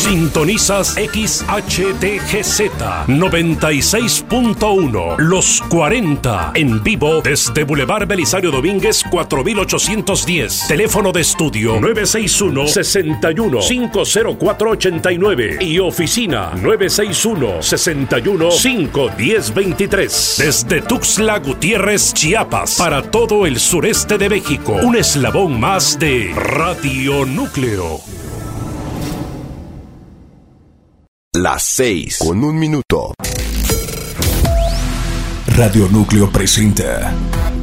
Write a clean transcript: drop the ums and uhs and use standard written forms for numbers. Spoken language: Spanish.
Sintonizas XHTGZ 96.1 Los 40 en vivo desde Boulevard Belisario Domínguez 4810. Teléfono de estudio 961-61-50489 y oficina 961-61-51023. Desde Tuxtla Gutiérrez, Chiapas, para todo el sureste de México, un eslabón más de Radio Núcleo. Las 6:01. Radio Núcleo presenta